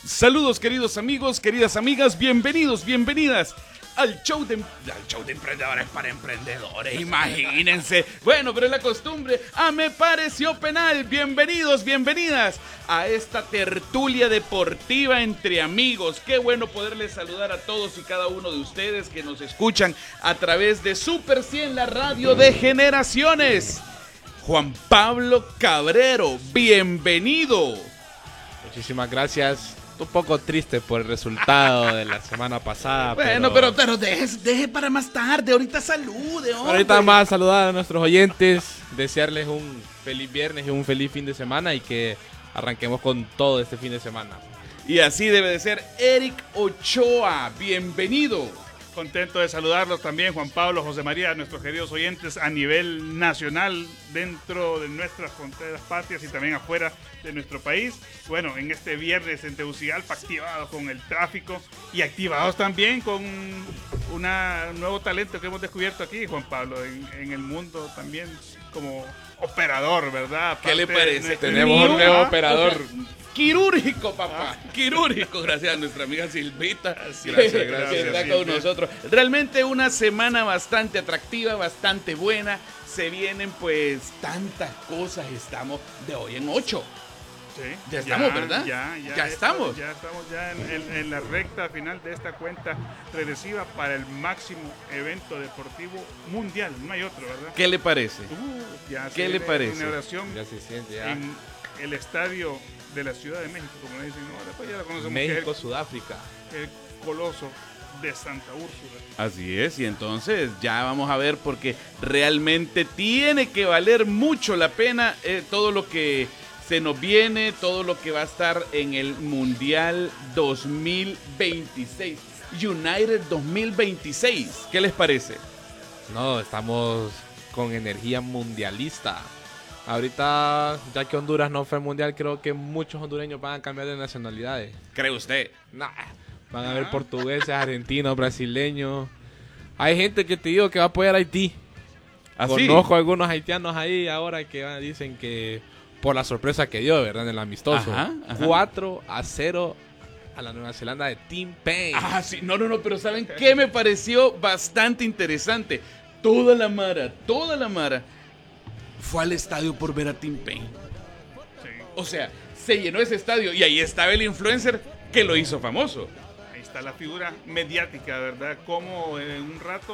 Saludos queridos amigos, queridas amigas, bienvenidos, bienvenidas al show de emprendedores para emprendedores, imagínense. Bueno, pero es la costumbre, Me Pareció Penal. Bienvenidos, bienvenidas a esta tertulia deportiva entre amigos. Qué bueno poderles saludar a todos y cada uno de ustedes que nos escuchan a través de Super 100, la radio de generaciones. Juan Pablo Cabrero, bienvenido. Muchísimas gracias. Un poco triste por el resultado de la semana pasada. Bueno, pero deje para más tarde. Ahorita salude, hombre. Ahorita más saludar a nuestros oyentes, desearles un feliz viernes y un feliz fin de semana y que arranquemos con todo este fin de semana. Y así debe de ser. Eric Ochoa, bienvenido. Contento de saludarlos también, Juan Pablo, José María, nuestros queridos oyentes a nivel nacional, dentro de nuestras fronteras patrias y también afuera de nuestro país. Bueno, en este viernes en Tegucigalpa, activados con el tráfico y activados también con un nuevo talento que hemos descubierto aquí, Juan Pablo, en el mundo también como operador, ¿verdad? ¿Qué le parece? Tenemos un nuevo operador. Quirúrgico, papá. Quirúrgico, gracias a nuestra amiga Silvita. Gracias. Que está con nosotros. Realmente una semana bastante atractiva, bastante buena. Se vienen pues tantas cosas. Estamos de hoy en 8. Sí, Ya estamos, ¿verdad? Ya estamos. Ya estamos en la recta final de esta cuenta regresiva para el máximo evento deportivo mundial. No hay otro, ¿verdad? ¿Qué le parece? ¿Qué le parece? Celebración Ya se siente ya. en el estadio de la Ciudad de México, como le dicen ahora, pues ya la conocemos, México, Sudáfrica. el coloso de Santa Úrsula. Así es, y entonces ya vamos a ver porque realmente tiene que valer mucho la pena todo lo que se nos viene, todo lo que va a estar en el Mundial 2026, United 2026. ¿Qué les parece? No, estamos con energía mundialista. Ahorita, ya que Honduras no fue mundial, creo que muchos hondureños van a cambiar de nacionalidades. ¿Cree usted? Nah, van a ver portugueses, argentinos, brasileños. Hay gente que te digo que va a apoyar a Haití. ¿Así? Conozco a algunos haitianos ahí ahora que dicen que por la sorpresa que dio, ¿verdad? En el amistoso. Ajá. 4-0 a la Nueva Zelanda de Tim Payne. Sí, no, pero ¿saben qué me pareció bastante interesante? Toda la mara fue al estadio por ver a Tim Payne. Sí. O sea, se llenó ese estadio y ahí estaba el influencer que lo hizo famoso. Ahí está la figura mediática, ¿verdad? Como en un rato